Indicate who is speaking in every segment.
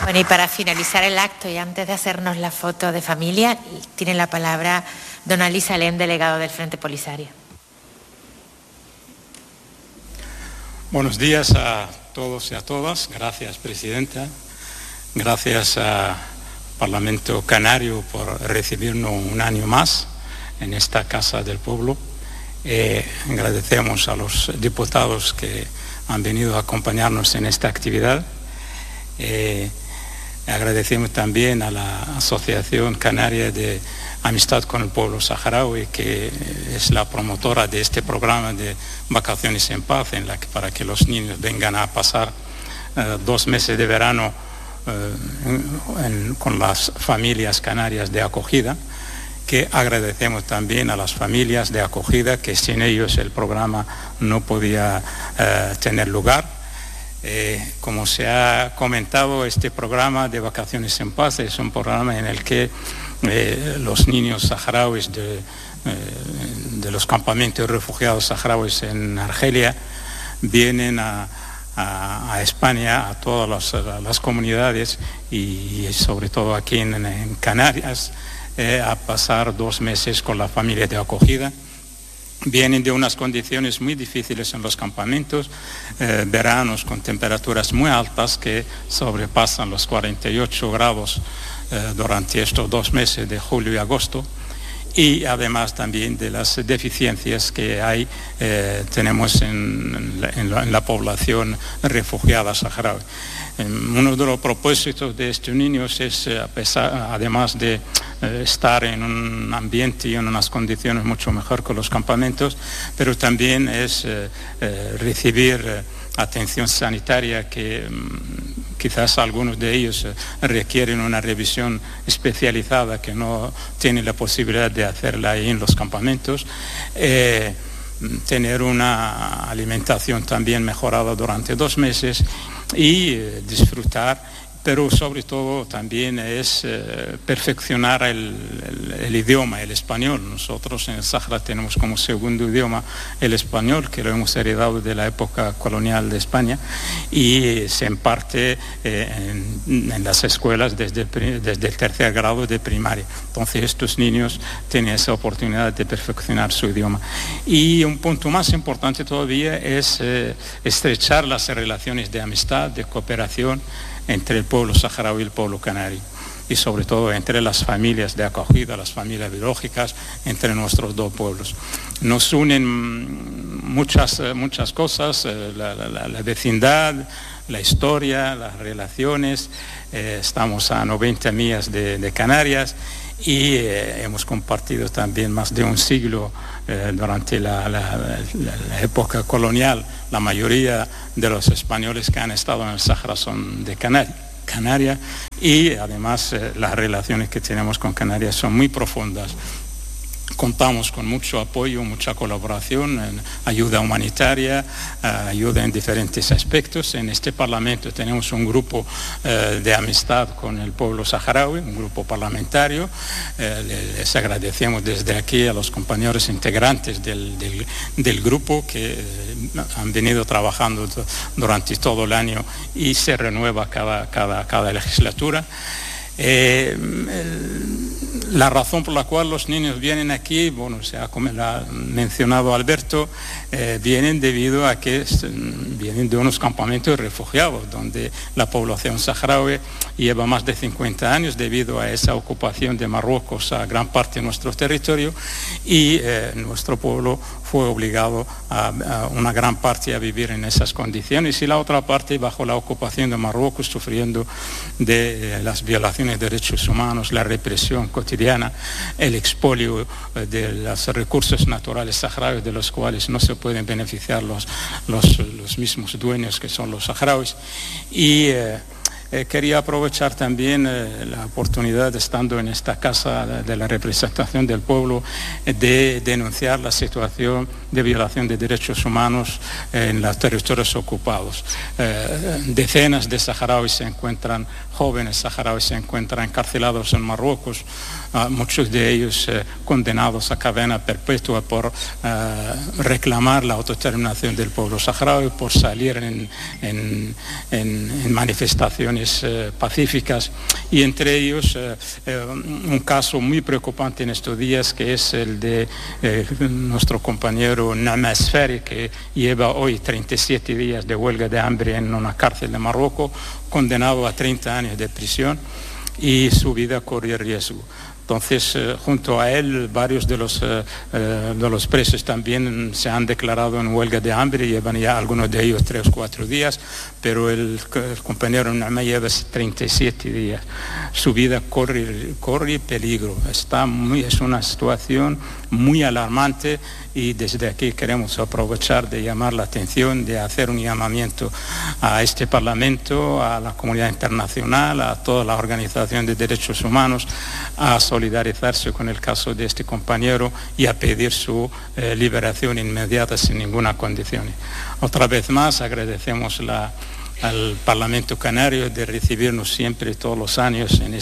Speaker 1: Bueno, y para finalizar el acto y antes de hacernos la foto de familia, tiene la palabra don Ali Salem, delegado del Frente Polisario.
Speaker 2: Buenos días a todos y a todas. Gracias, Presidenta. Gracias al Parlamento Canario por recibirnos un año más en esta Casa del Pueblo. Agradecemos a los diputados que han venido a acompañarnos en esta actividad. Agradecemos también a la Asociación Canaria de Amistad con el Pueblo Saharaui, que es la promotora de este programa de Vacaciones en Paz, para que los niños vengan a pasar 2 meses de verano con las familias canarias de acogida, que agradecemos también a las familias de acogida, que sin ellos el programa no podía tener lugar. Como se ha comentado, este programa de Vacaciones en Paz es un programa en el que los niños saharauis de los campamentos de refugiados saharauis en Argelia vienen a España, a todas las comunidades y sobre todo aquí en Canarias, a pasar 2 meses con la familia de acogida. Vienen de unas condiciones muy difíciles en los campamentos, veranos con temperaturas muy altas que sobrepasan los 48 grados durante estos 2 meses de julio y agosto, y además también de las deficiencias que tenemos en la población refugiada saharaui. Uno de los propósitos de estos niños es, además de estar en un ambiente y en unas condiciones mucho mejor que los campamentos, pero también es recibir atención sanitaria, que quizás algunos de ellos requieren una revisión especializada que no tienen la posibilidad de hacerla ahí en los campamentos. Tener una alimentación también mejorada durante 2 meses y disfrutar, pero sobre todo también es perfeccionar el idioma, el español. Nosotros en el Sáhara tenemos como segundo idioma el español, que lo hemos heredado de la época colonial de España, y se imparte en las escuelas desde el 3er grado de primaria. Entonces estos niños tienen esa oportunidad de perfeccionar su idioma. Y un punto más importante todavía es estrechar las relaciones de amistad, de cooperación entre el pueblo saharaui y el pueblo canario, y sobre todo entre las familias de acogida, las familias biológicas, entre nuestros 2 pueblos. Nos unen muchas cosas, la vecindad, la historia, las relaciones. Estamos a 90 millas de Canarias y hemos compartido también más de un siglo durante la época colonial. La mayoría de los españoles que han estado en el Sáhara son de Canarias, y además las relaciones que tenemos con Canarias son muy profundas. Contamos con mucho apoyo, mucha colaboración, ayuda humanitaria, ayuda en diferentes aspectos. En este Parlamento tenemos un grupo de amistad con el pueblo saharaui, un grupo parlamentario. Les agradecemos desde aquí a los compañeros integrantes del grupo que han venido trabajando durante todo el año y se renueva cada legislatura. La razón por la cual los niños vienen aquí, bueno, como ha mencionado Alberto, vienen debido a que vienen de unos campamentos de refugiados, donde la población saharaui lleva más de 50 años debido a esa ocupación de Marruecos a gran parte de nuestro territorio, y nuestro pueblo fue obligado a una gran parte a vivir en esas condiciones, y la otra parte bajo la ocupación de Marruecos, sufriendo de las violaciones de derechos humanos, la represión cotidiana, el expolio de los recursos naturales saharauis, de los cuales no se pueden beneficiar los mismos dueños que son los saharauis. Y quería aprovechar también la oportunidad, estando en esta Casa de la Representación del Pueblo, de denunciar la situación de violación de derechos humanos en los territorios ocupados. Decenas de saharauis se encuentran, jóvenes saharauis se encuentran encarcelados en Marruecos, muchos de ellos condenados a cadena perpetua por reclamar la autodeterminación del pueblo saharaui, por salir en manifestaciones pacíficas, y entre ellos un caso muy preocupante en estos días, que es el de nuestro compañero Naama Asfari, que lleva hoy 37 días de huelga de hambre en una cárcel de Marruecos, condenado a 30 años de prisión, y su vida corre riesgo. Entonces, junto a él, varios de los presos también se han declarado en huelga de hambre, llevan ya algunos de ellos 3 o 4 días, pero el compañero Naama lleva 37 días. Su vida corre peligro. Es una situación muy alarmante, y desde aquí queremos aprovechar de llamar la atención, de hacer un llamamiento a este Parlamento, a la comunidad internacional, a toda la organización de derechos humanos, a solidarizarse con el caso de este compañero y a pedir su liberación inmediata sin ninguna condición. Otra vez más agradecemos al Parlamento Canario de recibirnos siempre, todos los años, en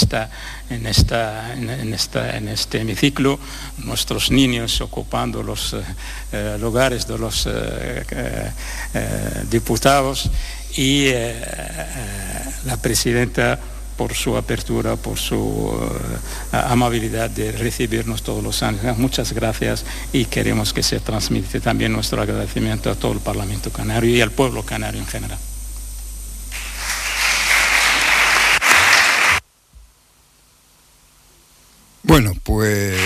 Speaker 2: este hemiciclo, nuestros niños ocupando los lugares de los diputados, y la presidenta por su apertura, por su amabilidad de recibirnos todos los años. Muchas gracias, y queremos que se transmita también nuestro agradecimiento a todo el Parlamento Canario y al pueblo canario en general.
Speaker 3: Bueno, pues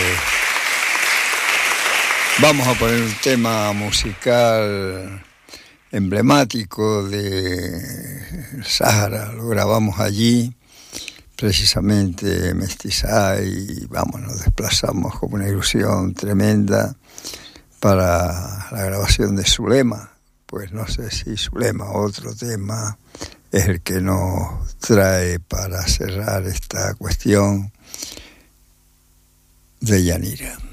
Speaker 3: vamos a poner un tema musical emblemático de Sáhara. Lo grabamos allí, precisamente en Mestizá, y nos desplazamos con una ilusión tremenda para la grabación de Zulema. Pues no sé si Zulema o otro tema es el que nos trae para cerrar esta cuestión de Yanira.